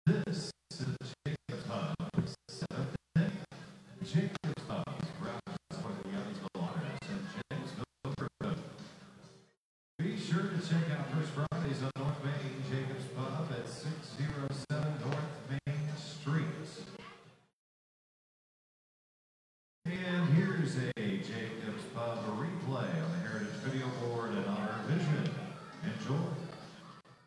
This is Jacob's Hub, 7th day. Jacob's Hub is proud to support the Youngsville Honors and Janesville Road. Be sure to check out First Fridays on North Main, Jacob's Pub at 607 North Main Street. And here's a Jacob's Pub replay on the Heritage Video Board.